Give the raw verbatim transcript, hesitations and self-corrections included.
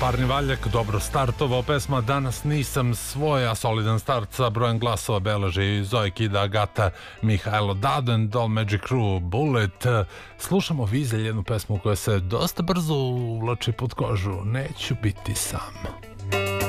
Parni valjak, dobro startovao pesma Danas nisam svoja, solidan start sa brojem glasova beleži Zoe Kida, Agata, Mihajlo Daden, Doll Magic Crew, Bullet. Slušamo Vizelj, jednu pesmu koja se dosta brzo uvlači pod kožu. Neću biti sam.